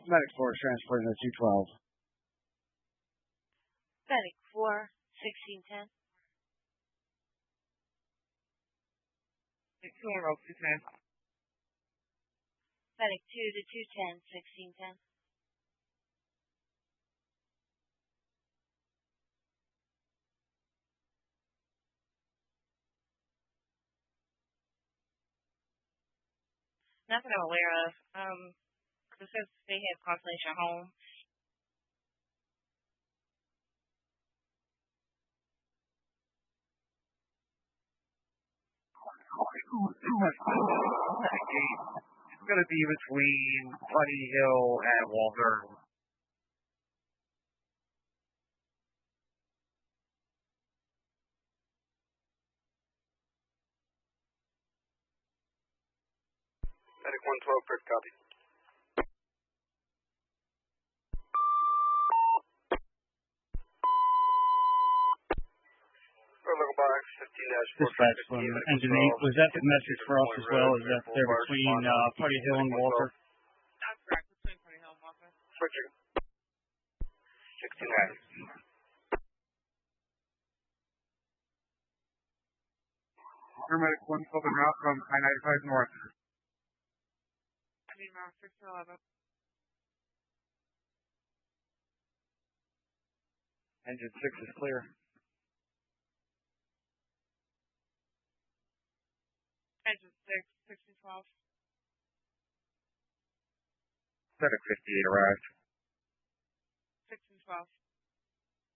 Medic 4 transporting the 212. Medic 4, 1610. Medic 2 to 210, 1610. Not that I'm aware of. It says they have Constellation Home. It's going to be between Buddy Hill and Walter. Medic 112, first copy. Local box 15-4. Dispatch from Engine 8. Was that the message for us as well? Is that they're between Buddy Hill and Walter? That's correct, between Party Hill and Walker. Switching. 16-9. Medic 112 en route from I-95 North. I mean, around 6 to 11. Engine 6 is clear. Engine 6, 1612. Medic 58 arrived. 1612.